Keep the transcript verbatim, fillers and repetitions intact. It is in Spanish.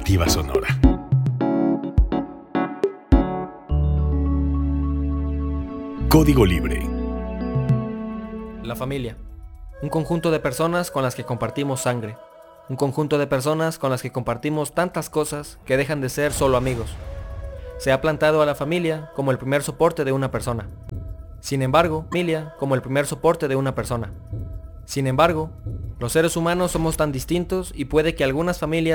Alternativa Sonora. Código Libre. La familia. Un conjunto de personas con las que compartimos sangre. Un conjunto de personas con las que compartimos tantas cosas que dejan de ser solo amigos. Se ha plantado a la familia como el primer soporte de una persona. Sin embargo, familia como el primer soporte de una persona. Sin embargo, los seres humanos somos tan distintos y puede que algunas familias